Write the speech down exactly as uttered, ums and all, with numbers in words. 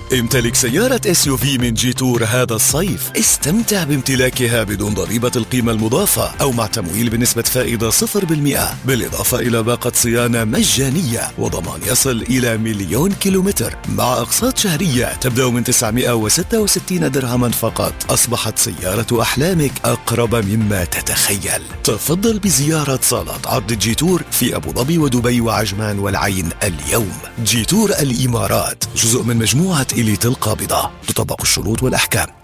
امتلك سيارة إس يو في من جيتور هذا الصيف. استمتع بامتلاكها بدون ضريبة القيمة المضافة أو مع تمويل بنسبة فائدة صفر بالمئة، بالإضافة إلى باقة صيانة مجانية وضمان يصل إلى مليون كيلومتر مع أقساط شهرية تبدأ من تسعمائة وستة وستين درهما فقط. أصبحت سيارة أحلامك أقرب مما تتخيل. تفضل بزيارة صالات عرض جيتور في أبو ظبي ودبي وعجمان والعين اليوم. جيتور الإمارات جزء من مجموعة إليت القابضة. تطبق الشروط والأحكام.